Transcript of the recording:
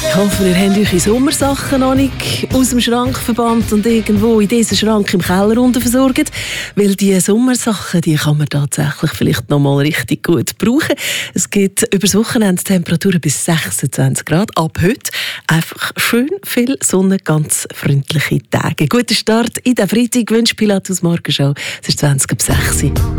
Ich hoffe, ihr habt eure Sommersachen noch nicht aus dem Schrank verbannt und irgendwo in diesen Schrank im Keller unten versorgt. Weil die Sommersachen, die kann man tatsächlich vielleicht noch mal richtig gut brauchen. Es gibt über das Wochenende Temperaturen bis 26 Grad. Ab heute einfach schön viel Sonne, ganz freundliche Tage. Guten Start in den Freitag wünscht Pilatus Morgenschau. Es ist 20 ab 6 Uhr.